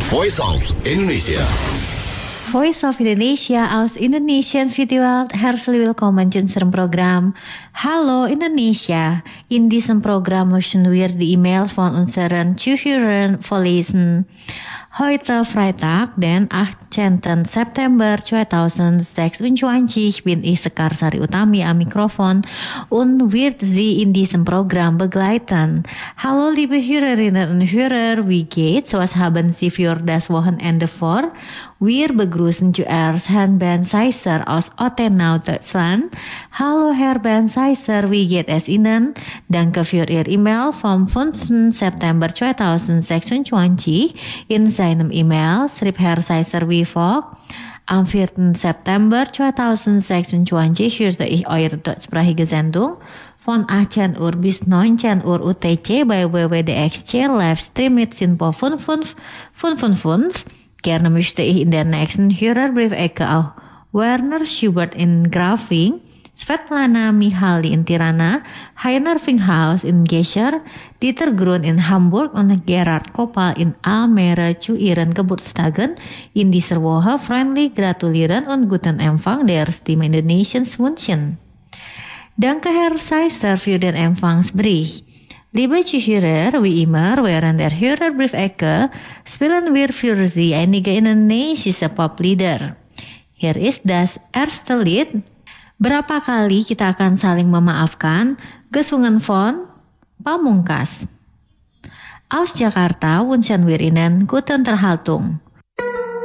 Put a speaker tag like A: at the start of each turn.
A: Voice of Indonesia.
B: Voice of Indonesia aus Indonesian Videowelt. Herzlich willkommen in unserem Programm Hallo Indonesia. In diesem Programm möchten wir die E-Mails von unseren Zuhörern vorlesen. Heute Freitag, den 18. September 2026 bin ich Sekarsari Utami am Mikrofon und wird Sie in diesem Programm begleiten. Hallo liebe Hörerinnen und Hörer, wie geht's? Was haben Sie für das Wochenende vor? Wir begrüßen zuerst Herrn Ben Seiser aus Ottenau, Deutschland. Hallo Herr Ben Seiser, wie geht es Ihnen? Danke für Ihr E-Mail vom 5. September 2026. In seinem E-Mail schrieb Herr Seiser wie folgt. Am 4. September 2026 hörte ich eure deutschsprachige Sendung von 18 Uhr bis 19 Uhr UTC bei WWDXC Livestream mit Sinpo 5555. Gerne möchte ich in der nächsten Hörerbriefecke auch Werner Schubert in Grafing, Svetlana Mihaly in Tirana, Heiner Finghaus in Gescher, Dieter Grun in Hamburg und Gerard Kopal in Almere zu ihren Geburtstagen in dieser Woche freundlich gratulieren und guten Empfang der Stimme Indonesiens wünschen. Danke Herr Seiser für den Empfangsbrief. Liebe Zuhörer, wie immer während der Hörerbriefecke spielen wir für Sie einige indonesische Poplieder. Hier ist das erste Lied. Berapa kali kita akan saling memaafkan, gesungen von Pamungkas. Aus Jakarta wünschen wir Ihnen guten Unterhaltung.